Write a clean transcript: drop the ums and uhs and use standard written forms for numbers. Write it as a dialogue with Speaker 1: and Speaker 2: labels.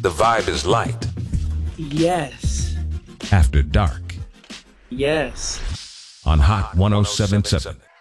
Speaker 1: The vibe is light.
Speaker 2: Yes.
Speaker 3: After Dark
Speaker 2: Yes.
Speaker 3: on Hot 1077.